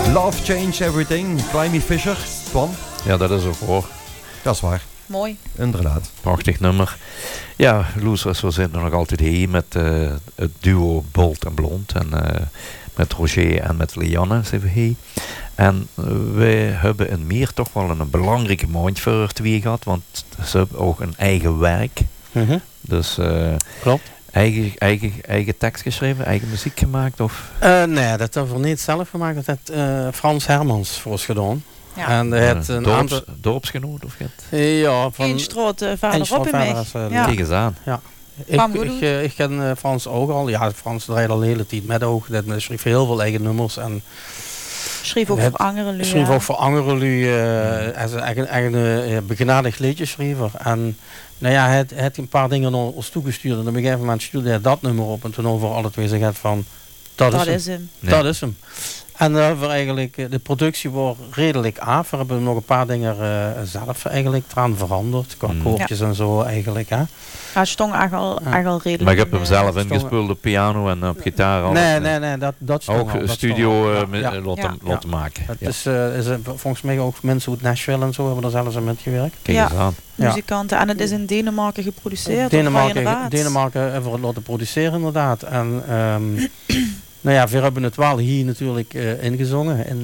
Love Change Everything, Climby Fisher, Twan. Ja, dat is ook hoor. Dat is waar. Mooi. Inderdaad. Prachtig nummer. Ja, Losers, we zitten nog altijd hier met het duo Bolt en Blond. En met Roger en met Lianne zijn we hier. En wij hebben in Meer toch wel een belangrijke maand voor haar twee gehad. Want ze hebben ook een eigen werk. Mm-hmm. Dus klopt. Eigen tekst geschreven, eigen muziek gemaakt? Of? Nee, dat hebben we niet zelf gemaakt. Dat heeft Frans Hermans voor ons gedaan. Ja. En het een aantal dorpsgenoot of het? Ja, van Eén straat verderop in mij. Ja. Kijk eens aan. Ja. Ik ken Frans ook al. Ja, Frans draait al de hele tijd met ook. Dat schreef heel veel eigen nummers. En schreef ook voor Angerelu. Schreef ook voor Angerelu. Hij is een begenadigd liedjeschrijver. En nou ja, hij heeft een paar dingen naar ons toegestuurd. En op een gegeven moment stuurde hij dat nummer op. En toen over alle twee gezegd van, dat is hem. Nee. Dat is hem. En dan hebben we eigenlijk, de productie wordt redelijk af. We hebben nog een paar dingen zelf eigenlijk eraan veranderd. Qua koortjes en zo eigenlijk. Hè. Ja, stong eigenlijk al redelijk. Maar ik heb hem zelf ingespeeld op piano en op gitaar. Nee, dat stond ook al. Ook studio laten maken. Het is volgens mij ook mensen uit Nashville en zo hebben er zelfs aan metgewerkt. Kijk eens aan. Muzikanten. En het is in Denemarken geproduceerd. Denemarken hebben we het laten produceren inderdaad. En nou ja, we hebben het wel hier natuurlijk ingezongen. In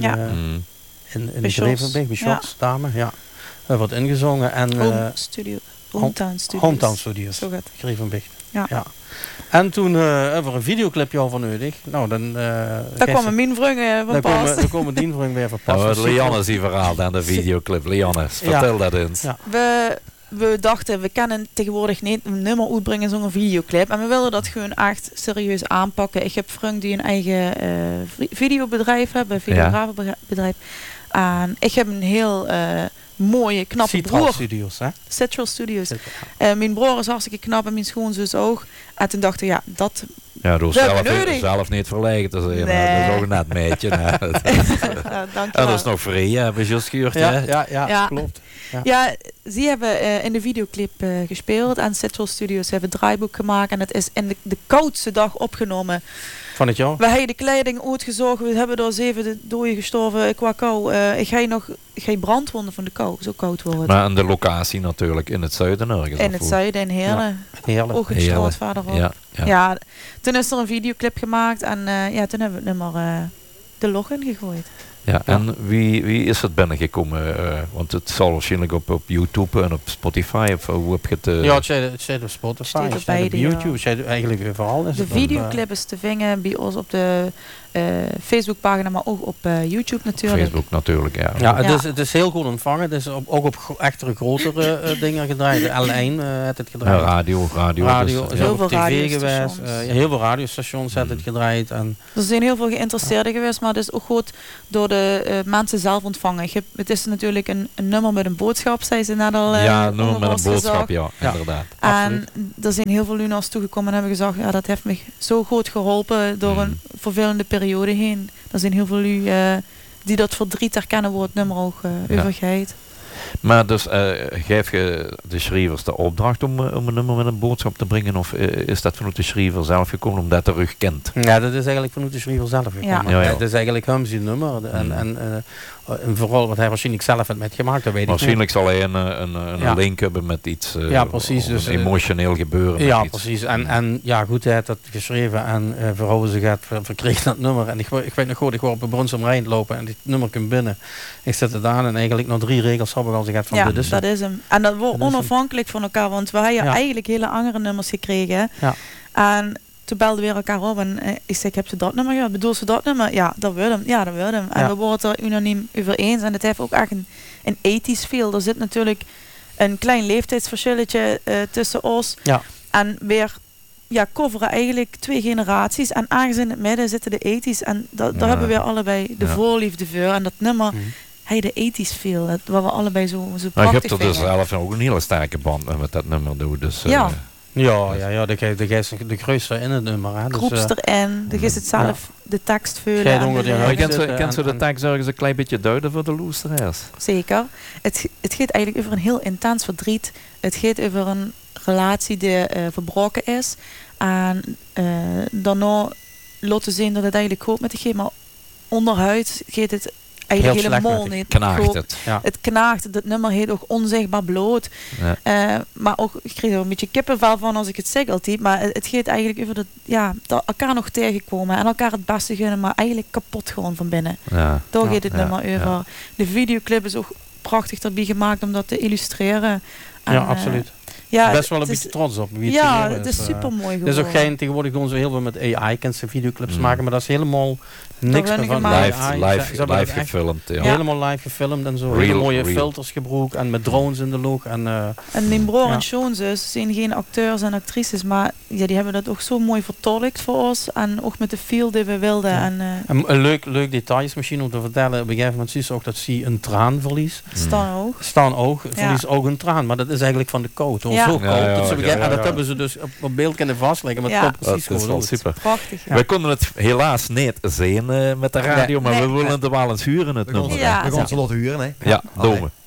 de Grevenbeek, bij Shots, dame. Ja. We hebben het ingezongen. En, Hometown Studios. Zo gaat het. Grevenbeek. Ja. En toen hebben we een videoclipje al van nodig. Nou, daar kwamen mijn vrienden van pas. Daar komen die vrienden weer van pas. Lianne is hier verhaald aan de videoclip. Lianne, vertel dat eens. Ja. We dachten, we kunnen tegenwoordig niet een nummer uitbrengen zonder videoclip. En we wilden dat gewoon echt serieus aanpakken. Ik heb vrienden die een eigen videobedrijf hebben, een videografenbedrijf. En ik heb een heel mooie, knappe broer. Studios, hè? Citral Studios. Mijn broer is hartstikke knap en mijn schoonzus ook. En toen dachten we, dat... Ja, door zelf niet verlegen te zijn. Nee. Dat is ook net een beetje. En dat is nog vrij, hebben we juist gehoord. Ja, klopt. Ja, ze hebben in de videoclip gespeeld en Citral Studios hebben het draaiboek gemaakt en het is in de koudste dag opgenomen. Van het jaar? We hebben de kleding uitgezocht, we hebben door 7 doden gestorven qua kou. Ik ga brandwonden van de kou, zo koud worden. Maar aan de locatie natuurlijk, in het zuiden ergens? In het zuiden, in Heerlen. Ook een straat verderop. Ja, toen is er een videoclip gemaakt en toen hebben we het nummer de log ingegooid. Ja, en wie is het binnengekomen? Want het zal waarschijnlijk op YouTube en op Spotify of hoe heb je het? Ja, het zit op Spotify, het zit op YouTube, het zit eigenlijk overal. De videoclip is te vinden bij ons op de Facebookpagina, maar ook op YouTube natuurlijk. Facebook natuurlijk, ja. Ja, het is heel goed ontvangen. Het is ook op echte grotere dingen gedraaid. De L1 heeft het gedraaid. Ja, radio. Dus, heel veel tv geweest. Heel veel radiostations heeft het gedraaid. En er zijn heel veel geïnteresseerden geweest, maar het is ook goed door de mensen zelf ontvangen. Het is natuurlijk een nummer met een boodschap, zei ze net al. Ja, een nummer met een boodschap, ja, inderdaad. En er zijn heel veel luna's toegekomen en hebben gezegd, dat heeft me zo goed geholpen door een vervelende periode heen. Er zijn heel veel die dat verdriet herkennen waar het nummer ook overgeeft. Maar dus geef je de schrijvers de opdracht om een nummer met een boodschap te brengen of is dat vanuit de schrijver zelf gekomen omdat hij rug kent? Ja, dat is eigenlijk vanuit de schrijver zelf gekomen. Ja. Het is eigenlijk hem zijn nummer en vooral wat hij waarschijnlijk zelf heeft metgemaakt, dat weet ik niet. Waarschijnlijk zal hij een link hebben met iets precies, dus, emotioneel gebeuren. Ja, precies. En ja, goed, hij heeft dat geschreven en verhouden ze gaat verkreeg dat nummer. En ik weet nog goed, ik wou op een Brunsum Rijn lopen en dit nummer komt binnen. Ik zet het aan en eigenlijk nog 3 regels heb ik al gezegd van dit is hem. Dat is hem. En dat wordt onafhankelijk van elkaar, want we hebben eigenlijk hele andere nummers gekregen. Ja. En toen belden we weer elkaar op en ik zei, heb ze dat nummer gehad? Bedoel ze dat nummer? Ja, dat wil hem. Ja, dat wil hem. En we worden het er unaniem over eens. En het heeft ook echt een ethisch feel. Er zit natuurlijk een klein leeftijdsverschilletje tussen ons. Ja. En weer coveren eigenlijk 2 generaties. En ergens in het midden zitten de ethisch. En daar hebben we weer allebei de voorliefde voor. En dat nummer... Hij de ethisch feel, wat we allebei zo prachtig vinden. Je hebt er dus zelf ook een hele sterke band met dat nummer doen. Dus, Ja, de geest de grootste in het nummer. Hè. Groeps erin, de geest het zelf de tekst vullen. Kent ze de tekst ergens een klein beetje duiden voor de luisteraars? Zeker. Het gaat eigenlijk over een heel intens verdriet. Het gaat over een relatie die verbroken is. En daarna laten zien dat het eigenlijk goed met diegene, maar onderhuid gaat het eigenlijk helemaal niet. Knaagt het. Ja. Het knaagt. Het nummer heet ook Onzichtbaar Bloot. Ja. Maar ook, ik kreeg er een beetje kippenvel van als ik het zeg altijd. Maar het gaat eigenlijk over dat elkaar nog tegenkomen. En elkaar het beste gunnen. Maar eigenlijk kapot gewoon van binnen. Ja. Daar gaat het nummer over. Ja. De videoclip is ook prachtig erbij gemaakt om dat te illustreren. En, absoluut. Ja, best wel een beetje trots op. Wie het is super mooi geworden. Er is ook geen tegenwoordig gewoon zo heel veel met AI kan ze videoclips maken, maar dat is helemaal niks meer van live gefilmd. Ja. Helemaal live gefilmd en zo. Hele mooie filters gebruikt en met drones in de lucht. En mijn broer en schoonzus zijn geen acteurs en actrices, maar die hebben dat ook zo mooi vertolkt voor ons en ook met de feel die we wilden. Ja. En een leuk detail is misschien om te vertellen, op een gegeven moment zie je ook dat ze een traan verliest. Staan oog verliest ook een traan, maar dat is eigenlijk van de coat. Zo koud. En dat hebben ze dus op beeld kunnen vastleggen. Maar het precies dat is wel super. Prachtig. Ja. Wij konden het helaas niet zien met de radio, maar we willen het wel eens huren, het nummer. We gaan ze laten huren, hè? Ja, doen we.